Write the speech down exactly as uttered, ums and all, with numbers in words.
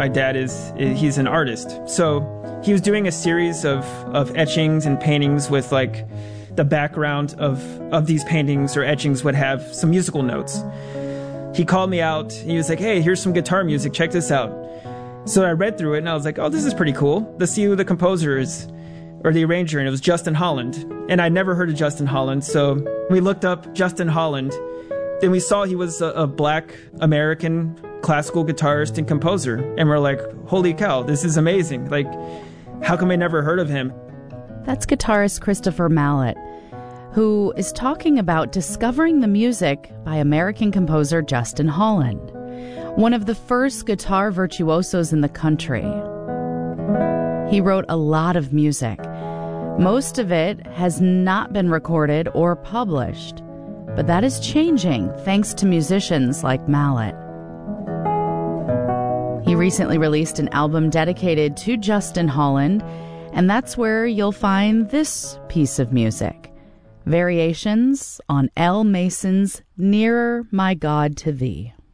my dad is, he's an artist. So he was doing a series of, of etchings and paintings with like the background of, of these paintings or etchings would have some musical notes. He called me out. He was like, hey, here's some guitar music. Check this out. So I read through it and I was like, oh, this is pretty cool. Let's see who the composer is or the arranger. And it was Justin Holland. And I'd never heard of Justin Holland. So we looked up Justin Holland. Then we saw he was a, a black American classical guitarist and composer. And we're like, holy cow, this is amazing. Like, how come I never heard of him? That's guitarist Christopher Mallett, who is talking about discovering the music by American composer Justin Holland, one of the first guitar virtuosos in the country. He wrote a lot of music. Most of it has not been recorded or published, but that is changing thanks to musicians like Mallett. He recently released an album dedicated to Justin Holland, and that's where you'll find this piece of music, Variations on L. Mason's Nearer, My God, to Thee.